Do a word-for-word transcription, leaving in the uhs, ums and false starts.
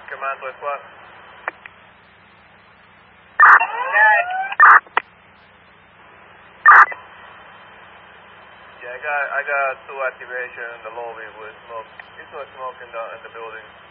Command West Squad. Yeah, I got I got two activation in the lobby with smoke. It's no smoke in the in the building.